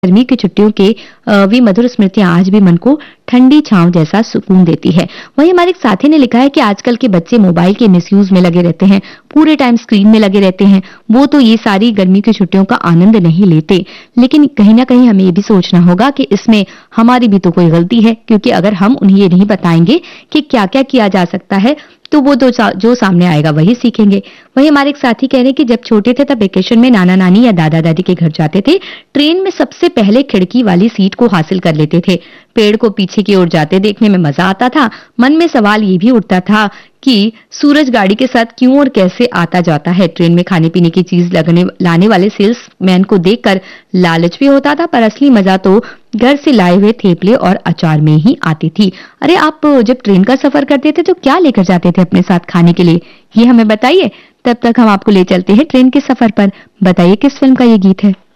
गर्मी की छुट्टियों के वे मधुर स्मृतियां आज भी मन को ठंडी छांव जैसा सुकून देती है। वहीं हमारे एक साथी ने लिखा है कि आजकल के बच्चे मोबाइल के मिसयूज में लगे रहते हैं, पूरे टाइम स्क्रीन में लगे रहते हैं। वो तो ये सारी गर्मी की छुट्टियों का आनंद नहीं लेते, लेकिन कहीं ना कहीं हमें ये भी सोचना होगा कि इसमें हमारी भी तो कोई गलती है, क्योंकि अगर हम उन्हें ये नहीं बताएंगे कि क्या क्या किया जा सकता है तो वो तो जो सामने आएगा वही सीखेंगे। वहीं हमारे एक साथी कह रहे हैं कि जब छोटे थे तब वेकेशन में नाना नानी या दादा दादी के घर जाते थे, ट्रेन में सबसे पहले खिड़की वाली सीट को हासिल कर लेते थे। पेड़ को पीछे की ओर जाते देखने में मजा आता था। मन में सवाल ये भी उठता था कि सूरज गाड़ी के साथ क्यों और कैसे आता जाता है। ट्रेन में खाने पीने की चीज लाने वाले सेल्समैन को देखकर लालच भी होता था, पर असली मजा तो घर से लाए हुए थेपले और अचार में ही आती थी। अरे आप जब ट्रेन का सफर करते थे तो क्या लेकर जाते थे अपने साथ खाने के लिए, ये हमें बताइए। तब तक हम आपको ले चलते हैं ट्रेन के सफर पर। बताइए किस फिल्म का ये गीत है।